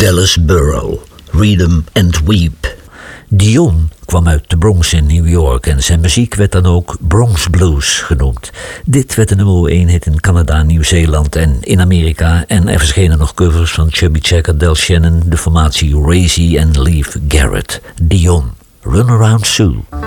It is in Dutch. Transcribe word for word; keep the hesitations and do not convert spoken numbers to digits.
Dallas Burrow, Read 'em and Weep. Dion kwam uit de Bronx in New York en zijn muziek werd dan ook Bronx Blues genoemd. Dit werd de nummer één hit in Canada, Nieuw-Zeeland en in Amerika. En er verschenen nog covers van Chubby Checker, Del Shannon, de formatie Razy en Leif Garrett. Dion, Run Around Sue.